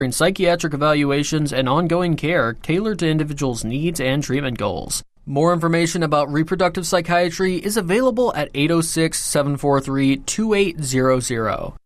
psychiatric evaluations and ongoing care tailored to individuals' needs and treatment goals. More information about reproductive psychiatry is available at 806-743-2800.